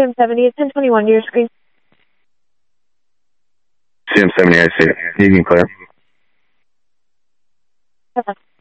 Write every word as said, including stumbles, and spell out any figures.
M seventy, it's ten twenty-one to your screen. C M seventy, I see it. You can clear. Okay.